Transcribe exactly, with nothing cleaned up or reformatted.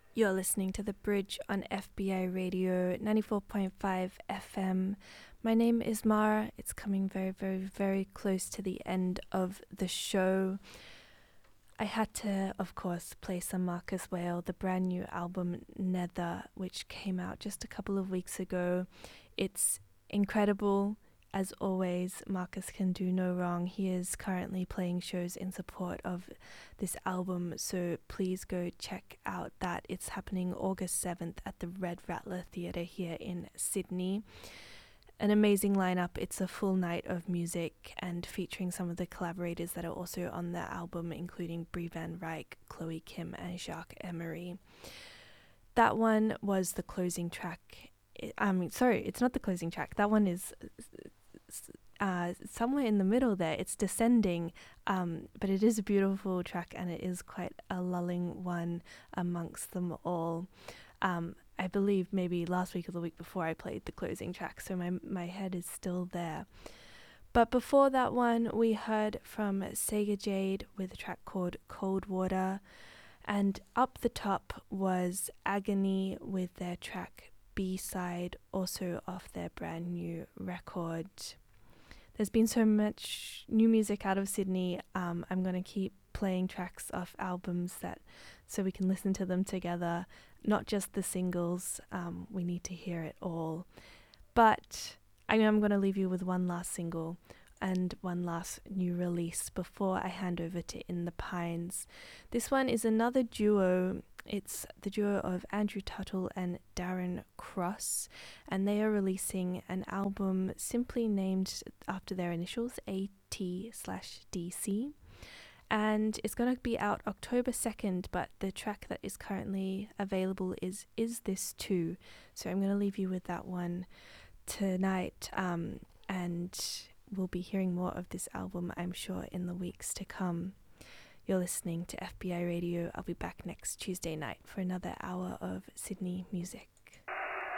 You're listening to The Bridge on F B I Radio ninety-four point five F M. My name is Mara. It's coming very, very, very close to the end of the show. I had to, of course, play some Marcus Whale, the brand new album Nether, which came out just a couple of weeks ago. It's incredible. As always, Marcus can do no wrong. He is currently playing shows in support of this album, so please go check out that. It's happening August seventh at the Red Rattler Theatre here in Sydney. An amazing lineup. It's a full night of music and featuring some of the collaborators that are also on the album, including Brie Van Ryk, Chloe Kim, and Jacques Emery. That one was the closing track. I mean, sorry, it's not the closing track. That one is uh, somewhere in the middle there. It's Descending, um, but it is a beautiful track and it is quite a lulling one amongst them all. Um, I believe maybe last week or the week before I played the closing track, so my my head is still there. But before that one, we heard from Sega Jade with a track called Cold Water, and up the top was Agony with their track B-side, also off their brand new record. There's been so much new music out of Sydney. Um, I'm going to keep playing tracks off albums that so we can listen to them together, not just the singles. Um, we need to hear it all. But I am going to leave you with one last single and one last new release before I hand over to In the Pines. This one is another duo. It's the duo of Andrew Tuttle and Darren Cross, and they are releasing an album simply named after their initials, A T slash D C. And it's going to be out October second, but the track that is currently available is Is This Too? So I'm going to leave you with that one tonight, um, and we'll be hearing more of this album, I'm sure, in the weeks to come. You're listening to F B I Radio. I'll be back next Tuesday night for another hour of Sydney music.